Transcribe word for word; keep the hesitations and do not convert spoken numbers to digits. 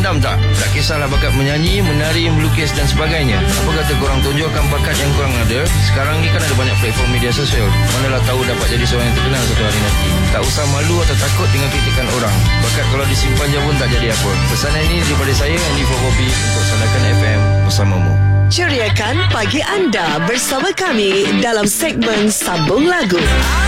pendam tak? Tak kisahlah bakat menyanyi, menari, melukis dan sebagainya. Apa kata korang tunjukkan bakat yang korang ada? Sekarang ni kan ada banyak platform media sosial. Manalah tahu dapat jadi seorang yang terkenal satu hari nanti. Tak usah malu atau takut dengan kritikan orang. Bakat kalau disimpan je pun tak jadi apa. Pesanan ini daripada saya, Andy Fokopi, untuk Sandakan F M bersamamu. Ceriakan pagi anda bersama kami dalam segmen Sambung Lagu.